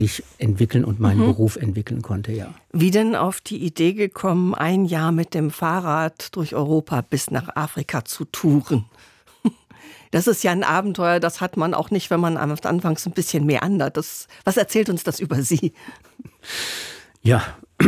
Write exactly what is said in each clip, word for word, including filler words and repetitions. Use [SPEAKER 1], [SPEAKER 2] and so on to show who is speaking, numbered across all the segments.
[SPEAKER 1] ich entwickeln und meinen mhm. Beruf entwickeln konnte, ja.
[SPEAKER 2] Wie denn auf die Idee gekommen, ein Jahr mit dem Fahrrad durch Europa bis nach Afrika zu touren? Das ist ja ein Abenteuer, das hat man auch nicht, wenn man anfangs ein bisschen mehr andert. Das, was erzählt uns das über Sie?
[SPEAKER 1] Ja,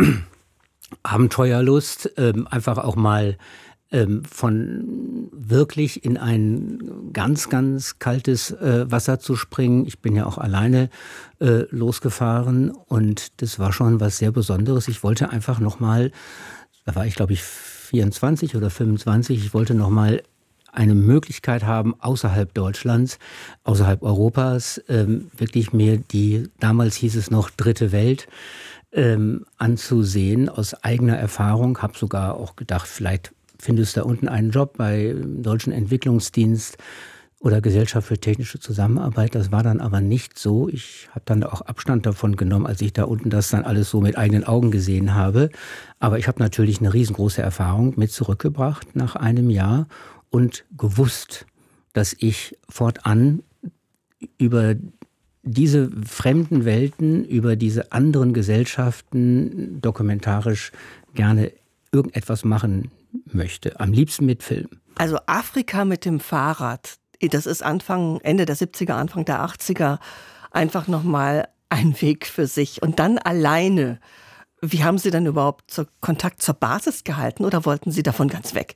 [SPEAKER 1] Abenteuerlust, ähm, einfach auch mal ähm, von wirklich in ein ganz, ganz kaltes äh, Wasser zu springen. Ich bin ja auch alleine äh, losgefahren und das war schon was sehr Besonderes. Ich wollte einfach nochmal, da war ich glaube ich vierundzwanzig oder fünfundzwanzig, ich wollte nochmal eine Möglichkeit haben, außerhalb Deutschlands, außerhalb Europas, ähm, wirklich mir die, damals hieß es noch dritte Welt, ähm, anzusehen aus eigener Erfahrung. Habe sogar auch gedacht, vielleicht findest du da unten einen Job bei Deutschen Entwicklungsdienst oder Gesellschaft für technische Zusammenarbeit. Das war dann aber nicht so. Ich habe dann auch Abstand davon genommen, als ich da unten das dann alles so mit eigenen Augen gesehen habe. Aber ich habe natürlich eine riesengroße Erfahrung mit zurückgebracht nach einem Jahr und gewusst, dass ich fortan über diese fremden Welten, über diese anderen Gesellschaften dokumentarisch gerne irgendetwas machen möchte. Am liebsten mit Film.
[SPEAKER 2] Also Afrika mit dem Fahrrad, das ist Anfang, Ende der siebziger, Anfang der achtziger einfach nochmal ein Weg für sich. Und dann alleine. Wie haben Sie denn überhaupt so Kontakt zur Basis gehalten oder wollten Sie davon ganz weg?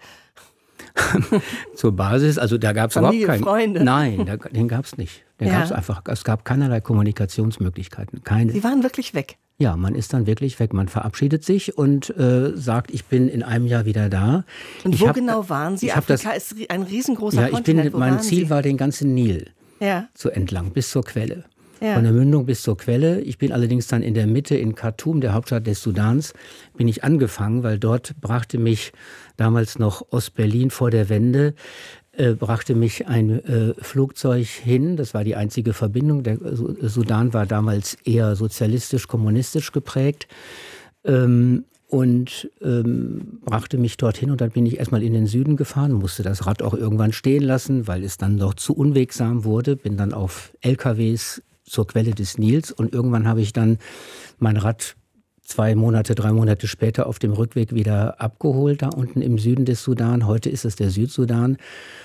[SPEAKER 1] Zur Basis, also da gab es überhaupt keinen.
[SPEAKER 2] Freunde.
[SPEAKER 1] Nein, da, den gab es nicht. Den
[SPEAKER 2] ja.
[SPEAKER 1] gab's einfach, es gab keinerlei Kommunikationsmöglichkeiten. Keine.
[SPEAKER 2] Sie waren wirklich weg?
[SPEAKER 1] Ja, man ist dann wirklich weg. Man verabschiedet sich und äh, sagt, ich bin in einem Jahr wieder da.
[SPEAKER 2] Und
[SPEAKER 1] ich
[SPEAKER 2] wo
[SPEAKER 1] hab,
[SPEAKER 2] genau waren Sie? Afrika das, ist ein riesengroßer
[SPEAKER 1] ja, ich
[SPEAKER 2] Kontinent.
[SPEAKER 1] Bin, mein Ziel Sie? war den ganzen Nil
[SPEAKER 2] ja.
[SPEAKER 1] so entlang, bis zur Quelle.
[SPEAKER 2] Ja.
[SPEAKER 1] Von der Mündung bis zur Quelle. Ich bin allerdings dann in der Mitte in Khartoum, der Hauptstadt des Sudans, bin ich angefangen, weil dort brachte mich damals noch Ostberlin vor der Wende, äh, brachte mich ein äh, Flugzeug hin. Das war die einzige Verbindung. Der Sudan war damals eher sozialistisch-kommunistisch geprägt. Ähm, und ähm, brachte mich dorthin und dann bin ich erstmal in den Süden gefahren, musste das Rad auch irgendwann stehen lassen, weil es dann doch zu unwegsam wurde. Bin dann auf L K Ws zur Quelle des Nils und irgendwann habe ich dann mein Rad zwei Monate, drei Monate später auf dem Rückweg wieder abgeholt, da unten im Süden des Sudan. Heute ist es der Südsudan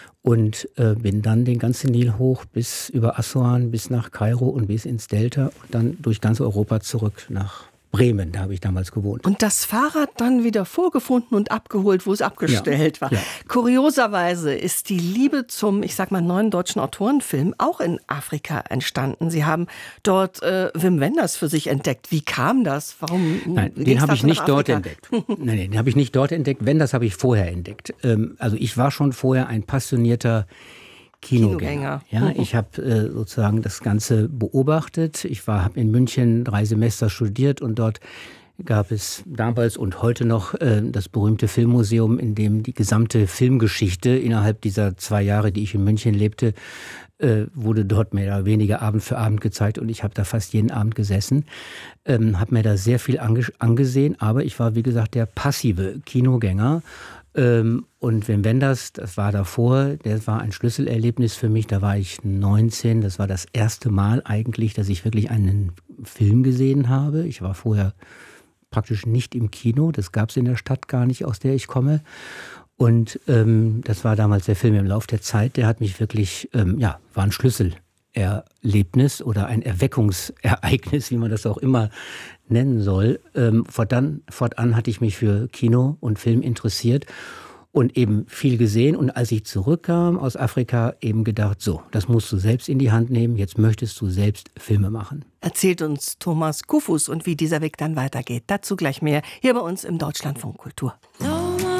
[SPEAKER 1] und äh, bin dann den ganzen Nil hoch bis über Assuan, bis nach Kairo und bis ins Delta und dann durch ganz Europa zurück nach Bremen, da habe ich damals gewohnt.
[SPEAKER 2] Und das Fahrrad dann wieder vorgefunden und abgeholt, wo es abgestellt
[SPEAKER 1] ja,
[SPEAKER 2] war.
[SPEAKER 1] Ja.
[SPEAKER 2] Kurioserweise ist die Liebe zum, ich sag mal, neuen deutschen Autorenfilm auch in Afrika entstanden. Sie haben dort äh, Wim Wenders für sich entdeckt. Wie kam das? Warum?
[SPEAKER 1] Nein, den habe ich nicht dort entdeckt. nein, nein, den habe ich nicht dort entdeckt. Wenders habe ich vorher entdeckt. Ähm, also ich war schon vorher ein passionierter Kinogänger.
[SPEAKER 2] Kinogänger.
[SPEAKER 1] Ja, ich habe äh, sozusagen das Ganze beobachtet. Ich war, habe in München drei Semester studiert und dort gab es damals und heute noch äh, das berühmte Filmmuseum, in dem die gesamte Filmgeschichte innerhalb dieser zwei Jahre, die ich in München lebte, äh, wurde dort mehr oder weniger Abend für Abend gezeigt und ich habe da fast jeden Abend gesessen, ähm, habe mir da sehr viel ange- angesehen, aber ich war wie gesagt der passive Kinogänger. Ähm, und Wim Wenders, das war davor, das war ein Schlüsselerlebnis für mich, da war ich neunzehn, das war das erste Mal eigentlich, dass ich wirklich einen Film gesehen habe. Ich war vorher praktisch nicht im Kino, das gab es in der Stadt gar nicht, aus der ich komme. Und ähm, das war damals der Film Im Lauf der Zeit, der hat mich wirklich, ähm, ja, war ein Schlüsselerlebnis oder ein Erweckungsereignis, wie man das auch immer nennen soll. Ähm, fortan, fortan hatte ich mich für Kino und Film interessiert und eben viel gesehen. Und als ich zurückkam aus Afrika, eben gedacht, so, das musst du selbst in die Hand nehmen, jetzt möchtest du selbst Filme machen.
[SPEAKER 2] Erzählt uns Thomas Kufus und wie dieser Weg dann weitergeht. Dazu gleich mehr hier bei uns im Deutschlandfunk Kultur. No.